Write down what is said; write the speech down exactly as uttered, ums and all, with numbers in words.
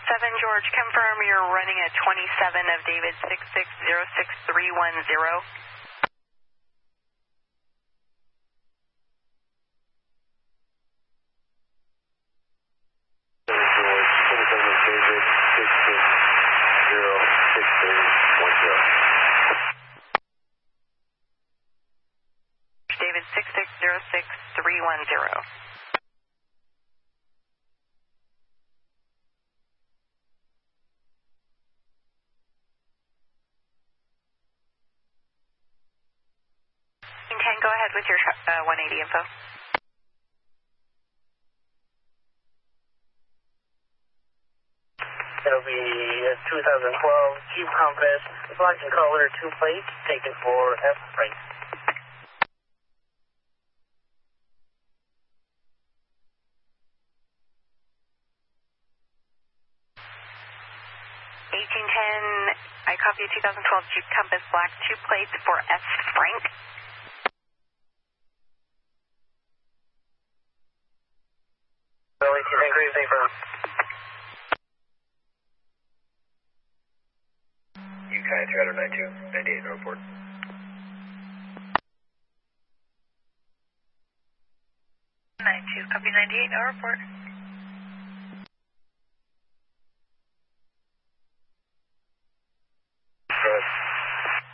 seven, George, confirm you're running at twenty-seven of David six six zero six three one zero. David six six zero six three one zero. ten, go ahead with your uh, one eighty info. That'll be a two thousand twelve Jeep Compass, black in color, two plates, taken for F Frank. eighteen ten, I copy a two thousand twelve Jeep Compass black, two plates for F Frank. Billy, you think great thing for him? U K three zero nine two, ninety-eight report. nine two, copy ninety-eight, no report.